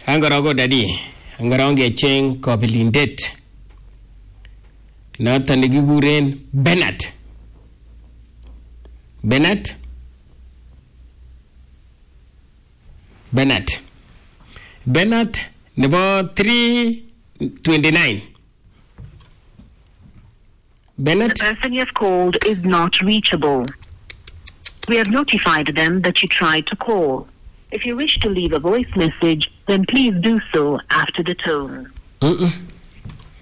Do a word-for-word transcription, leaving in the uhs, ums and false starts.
Angarago dadi. Angaronge cheng kopilindet. Noton nekikuren Bernard. Bernard. Bernard. Bernard nebo three twenty-nine. Bernard. The person you have called is not reachable. We have notified them that you tried to call. If you wish to leave a voice message, then please do so after the tone. Mm-mm.